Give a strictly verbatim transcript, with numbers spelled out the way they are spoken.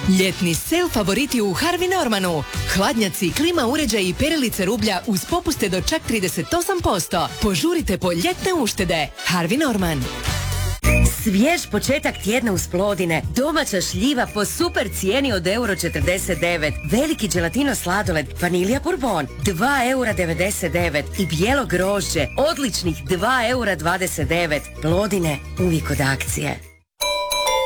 Ljetni sel favoriti u Harvey Normanu. Hladnjaci, klima uređaj i perilice rublja uz popuste do čak trideset osam posto. Požurite po ljetne uštede. Harvey Norman. Svjež početak tjedna uz Plodine. Domaća šljiva po super cijeni od euro četrdeset devet. Veliki gelatino sladoled, vanilija bourbon, dva eura devedeset devet. I bijelo grožđe, odličnih dva eura dvadeset devet. Plodine, uvijek od akcije.